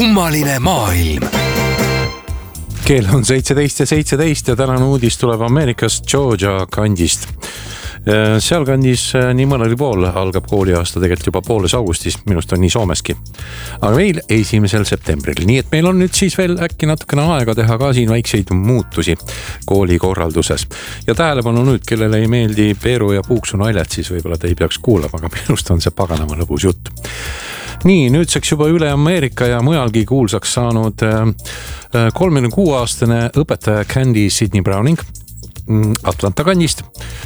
Kummaline maailm. Kell on 17:17 ja tänane uudis tuleb Ameerikast Georgia kandist. Seal kandis nii mõnel pool algab kooliaasta tegelikult juba pooles augustis, minust on nii Soomeski. Aga meil 1. septembril, nii et meil on nüüd siis veel äkki natukene aega teha ka siin väikseid muutusi koolikorralduses. Ja tähelepanu nüüd, kellele ei meeldi Peeru ja Puuksu naljad, siis võib-olla te ei peaks kuulama, aga minust on see paganama lõbus jutt. Nii, nüüdseks juba üle Ameerika ja mujalgi kuulsaks saanud 36-aastane õpetaja Candy Sydney Browning Atlanta kandist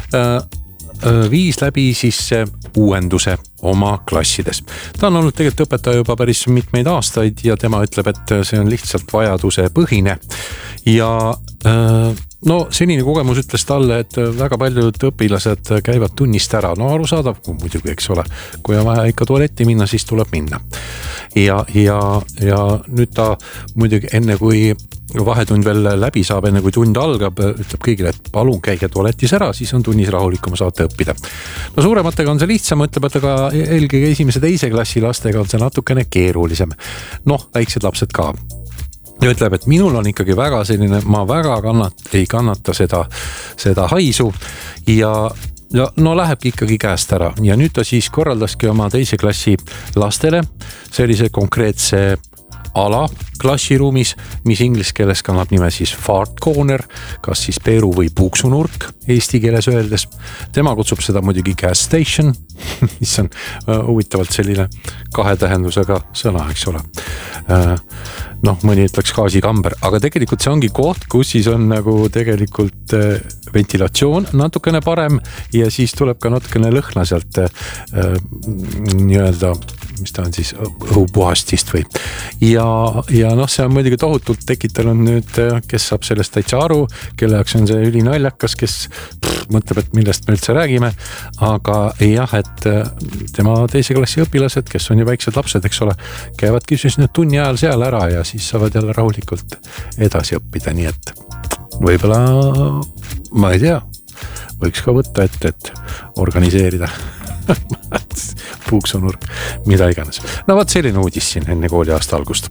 viis läbi sisse uuenduse oma klassides. Ta on olnud tegelikult õpetaja juba päris mitmeid aastaid ja tema ütleb, et see on lihtsalt vajaduse põhine. Ja senini kogemus ütles talle, et väga paljud õpilased käivad tunnist ära. No arusaadav, muidugi, eks ole. Kui on vaja ikka tualetti minna, siis tuleb minna. Ja nüüd ta muidugi enne kui vahetund veel läbi saab, enne kui tund algab, ütleb kõigile, et palun käige tualetis ära, siis on tunnis rahulikum, saate õppida. No suurematega on see lihtsam, ütleb, et aga eelkõige 1.-2. klassi lastega on see natukene keerulisem. Väiksed lapsed ka. Ja ütleb, et minul on ikkagi väga selline, ma väga ei kannata seda haisu ja lähebki ikkagi käest ära. Ja nüüd ta siis korraldaski oma 2. klassi lastele sellise konkreetse ala klassiruumis, mis inglise keeles kannab nime siis Fart Corner, kas siis Peeru või Puuksunurk eesti keeles öeldes. Tema kutsub seda muidugi gas station, mis on huvitavalt selline 2 tähendusega sõna, eks ole. Mõni ütleks gaasikamber, aga tegelikult see ongi koht, kus siis on nagu tegelikult ventilatsioon natukene parem ja siis tuleb ka natukene lõhna sealt nii-öelda, mis ta on siis õhupuhastist või. Ja see on muidugi tohutult tekitanud nüüd, kes saab sellest täitsa aru, kelle jaoks on see ülinaljakas, kes mõtleb, et millest me üldse räägime, aga jah, et tema 2. klassi õpilased, kes on ju väiksed lapsed, eks ole, käivadki siis nüüd tunni ajal seal ära ja siis saavad jälle rahulikult edasi õppida, nii et võib-olla, ma ei tea, võiks ka võtta et organiseerida Puuksunurk, mida iganes. Vaat selline uudis siin enne kooliaasta algust.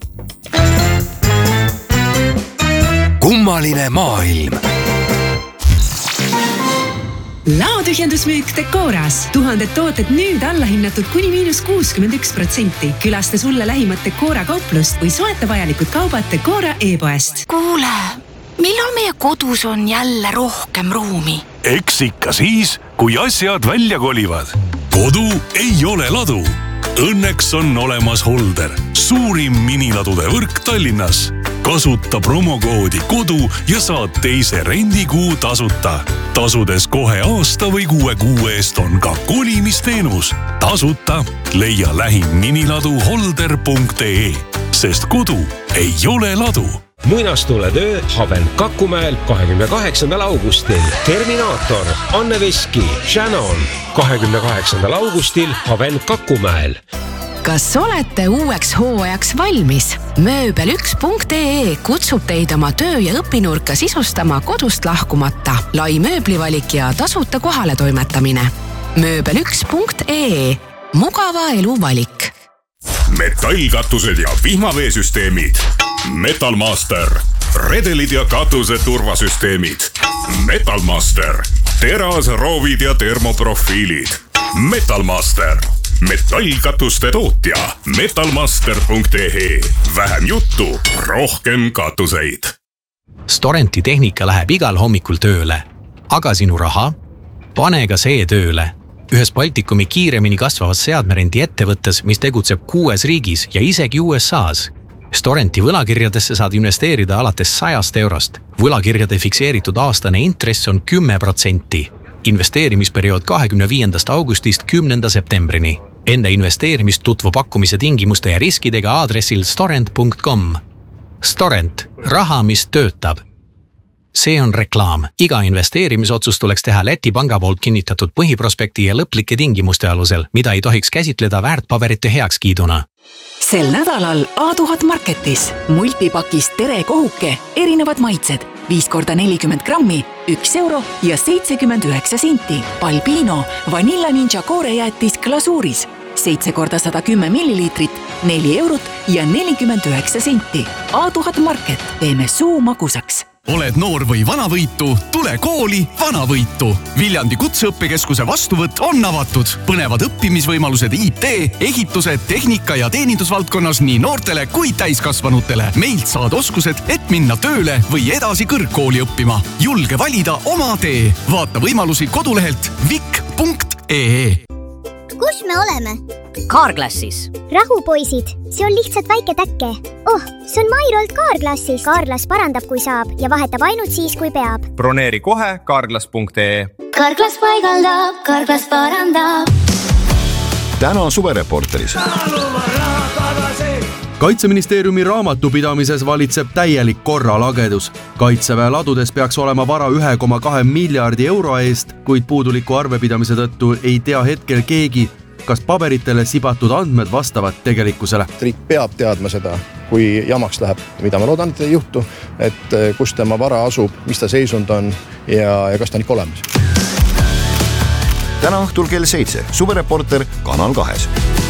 Kummaline maailm. Laotühjendusmüük Decoras. 1000 tooted nüüd allahinnatud kuni -61%. Külasta sulle lähimat Decora kauplust või soeta vajalikud kaubad Decora e-poest. Kuule, millal meie kodus on jälle rohkem ruumi? Eks ikka siis, kui asjad välja kolivad. Kodu ei ole ladu. Õnneks on olemas Holder, suurim miniladude võrk Tallinnas. Kasuta promokoodi kodu ja saad 2. rendikuu tasuta. Tasudes kohe aasta või 6 kuu eest on ka kolimisteenus. Tasuta leia lähim miniladu holder.ee, sest kodu ei ole ladu. Muinastule töö Haven Kakumäel 28. augustil. Terminaator, Anne Veski, Shannon 28. augustil Haven Kakumäel. Kas olete uueks hooajaks valmis? Mööbel1.ee kutsub teid oma töö- ja õpinurka sisustama kodust lahkumata. Lai mööblivalik ja tasuta kohale toimetamine. Mööbel1.ee. Mugava elu valik. Metallkatused ja vihmaveesüsteemid. Metalmaster. Redelid ja katuse turvasüsteemid. Metalmaster. Terasroovid ja termoprofiilid. Metalmaster. Metallkatuste tootja. Metalmaster.ee. Vähem juttu, rohkem katuseid. Storenti tehnika läheb igal hommikul tööle. Aga sinu raha? Pane ka see tööle. Ühes Baltikumi kiiremini kasvavas seadmerendi ettevõttes, mis tegutseb 6 riigis ja isegi USA's. Storenti võlakirjadesse saad investeerida alates 100 eurost. Võlakirjade fikseeritud aastane intress on 10%. Investeerimisperiood 25. augustist 10. septembrini. Enne investeerimist tutvu pakkumise tingimuste ja riskidega aadressil storent.com. Storent. Raha, mis töötab. See on reklaam. Iga investeerimisotsus tuleks teha Läti panga poolt kinnitatud põhiprospekti ja lõplike tingimuste alusel, mida ei tohiks käsitleda väärtpaberite heakskiiduna. Sel nädalal A1000 Marketis multipakist Tere kohuke, erinevad maitsed, 5x40 grammi, 1 euro ja 79 senti. Balbino Vanilla Ninja koorejäätis glasuuris, 7 korda 110 milliliitrit, 4 eurot ja 49 senti. A1000 Market, teeme suu magusaks. Oled noor või vanavõitu, tule kooli Vanavõitu. Viljandi kutseõppekeskuse vastuvõtt on avatud. Põnevad õppimisvõimalused IT, ehituse, tehnika ja teenindusvaldkonnas nii noortele kui täiskasvanutele. Meilt saad oskused, et minna tööle või edasi kõrgkooli õppima. Julge valida oma tee. Vaata võimalusi kodulehelt vik.ee. Kus me oleme? Carglassis. Rahu, poisid. See on lihtsalt väike täkke. Oh, see on Mairolt Carglassis. Carglass parandab, kui saab ja vahetab ainult siis, kui peab. Broneeri kohe carglass.ee. Carglass paigaldab, Carglass parandab. Täna suvereporteris. Kaitseministeeriumi raamatupidamises valitseb täielik korralagedus. Kaitseväe ladudes peaks olema vara 1,2 miljardi euro eest, kuid puuduliku arvepidamise tõttu ei tea hetkel keegi, kas paberitele sibatud andmed vastavad tegelikkusele. Riik peab teadma seda, kui jamaks läheb, mida ma loodan, et ei juhtu, et kus tema vara asub, mis ta seisund on ja kas ta on ikka olemas. Täna õhtul kell 7. Suvereporter Kanal 2.